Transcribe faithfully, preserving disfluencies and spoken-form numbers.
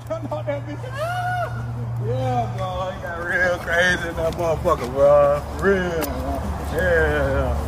I know that bitch. Ah! Yeah, bro. He got real crazy in that motherfucker, bro. Real. Yeah.